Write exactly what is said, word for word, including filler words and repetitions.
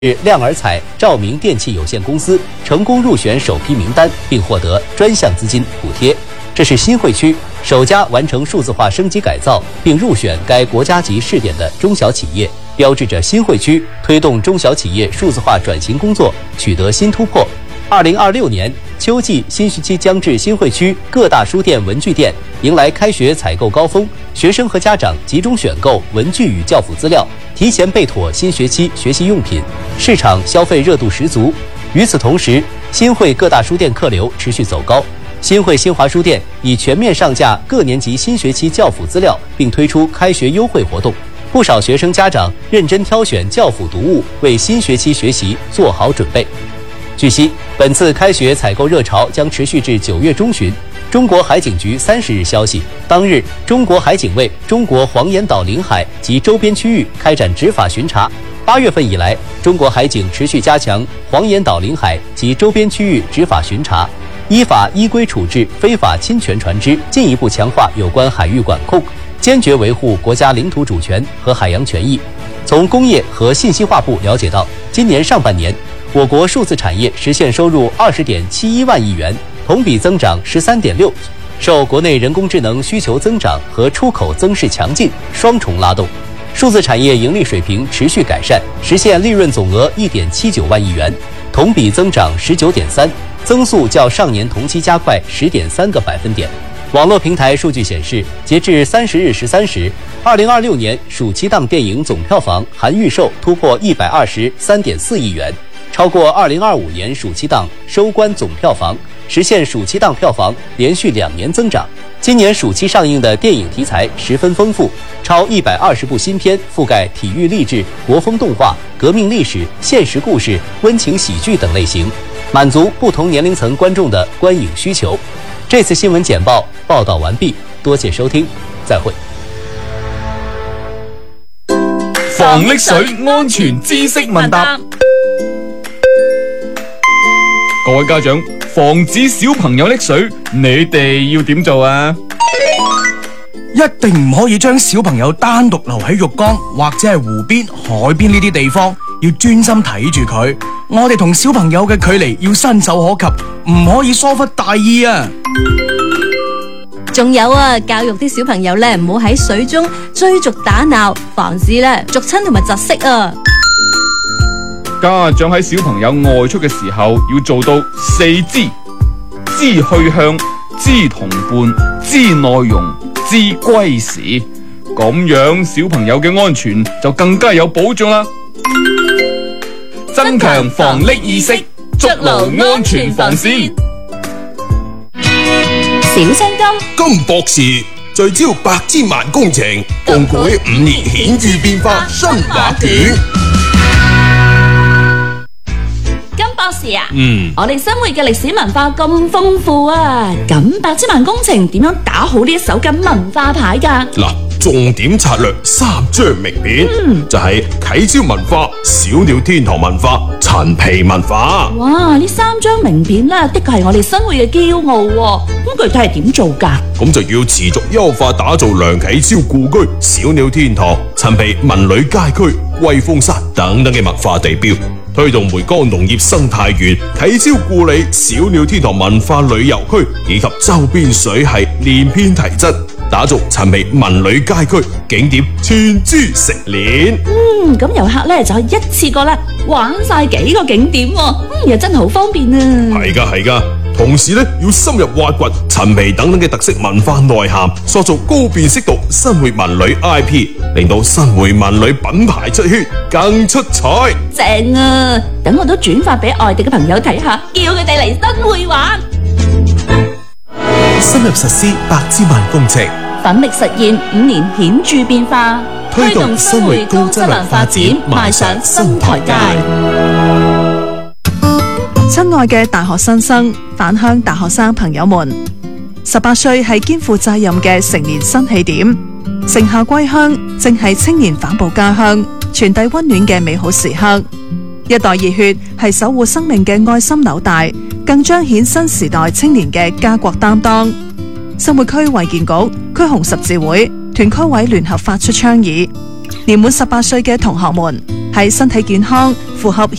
亮尔彩照明电器有限公司成功入选首批名单，并获得专项资金补贴。这是新会区首家完成数字化升级改造并入选该国家级试点的中小企业，标志着新会区推动中小企业数字化转型工作取得新突破。二零二六年秋季新学期将至，新会区各大书店、文具店迎来开学采购高峰，学生和家长集中选购文具与教辅资料，提前备妥新学期学习用品，市场消费热度十足。与此同时，新会各大书店客流持续走高。新会新华书店已全面上架各年级新学期教辅资料，并推出开学优惠活动。不少学生家长认真挑选教辅读物，为新学期学习做好准备。据悉，本次开学采购热潮将持续至九月中旬。中国海警局三十日消息，当日中国海警为中国黄岩岛领海及周边区域开展执法巡查。八月份以来，中国海警持续加强黄岩岛领海及周边区域执法巡查，依法依规处置非法侵权船只，进一步强化有关海域管控，坚决维护国家领土主权和海洋权益。从工业和信息化部了解到，今年上半年，我国数字产业实现收入二十点七一万亿元，同比增长十三点六，受国内人工智能需求增长和出口增势强劲双重拉动，数字产业盈利水平持续改善，实现利润总额一点七九万亿元，同比增长十九点三，增速较上年同期加快十点三个百分点。网络平台数据显示，截至三十日十三时，二零二六年暑期档电影总票房含预售突破一百二十三点四亿元，超过二零二五年暑期档收官总票房，实现暑期档票房连续两年增长。今年暑期上映的电影题材十分丰富，超一百二十部新片，覆盖体育励志、国风动画、革命历史、现实故事、温情喜剧等类型，满足不同年龄层观众的观影需求。这次新闻简报报道完毕，多谢收听，再会。 防溺水安全知識問答。各位家長，防止小朋友溺水，你哋要點做啊？ 一定唔可以將小朋友單獨留喺浴缸或者係湖邊、海邊呢啲地方，要專心睇住佢。我哋同小朋友嘅距離要伸手可及，唔可以疏忽大意啊！ 仲有啊，教育啲小朋友咧，唔好喺水中追逐打鬧，防止咧逐親同埋窒息啊！ 家長喺小朋友外出嘅時候，要做到四知：知去向、知同伴、知內容、知歸時。咁樣小朋友嘅安全就更加有保障啦。增強防溺意識，築牢安全防線。 小青金金博士聚焦百千萬工程，共繪五年顯著變化新畫卷。 金博士啊， 嗯， 我哋新會嘅歷史文化咁豐富啊，咁百千萬工程點樣打好呢一手嘅文化牌㗎？ 嗱，重點策略三張名片，嗯、就係啟超文化、小鳥天堂文化、陳皮文化。 哇！呢三張名片咧，的確係我哋新會嘅驕傲喎。咁具體係點做㗎？ 咁就要持續優化打造梁啟超故居、小鳥天堂、陳皮文旅街區、威風山等等嘅文化地標，推動梅江農業生態園、啟超故里、小鳥天堂文化旅遊區以及周邊水系連篇提質，打造陳皮文旅街區景點串珠食鏈。 嗯，咁遊客咧就可以一次過咧玩晒幾個景點喎，嗯，又真係好方便啊！ 係噶係噶，同時咧要深入挖掘陳皮等等嘅特色文化內涵，塑造高辨識度新會文旅 I P， 令到新會文旅品牌出圈更出彩。 正啊！等我都轉發俾外地嘅朋友睇下，叫佢哋嚟新會玩。 深入實施百千萬工程， 奮力實現五年顯著變化， 推動新會高質量發展邁上新台階。 親愛嘅大學新生、返鄉大學生朋友們，十八歲係肩負責任嘅成年新起點，盛夏歸鄉正係青年反哺家鄉、傳遞溫暖嘅美好時刻。一代熱血係守護生命嘅愛心紐帶，更彰顯新時代青年嘅家國擔當。新會區衛健局、區紅十字會、團區委聯合發出倡議，年滿十八歲嘅同學們， 係身體健康、符合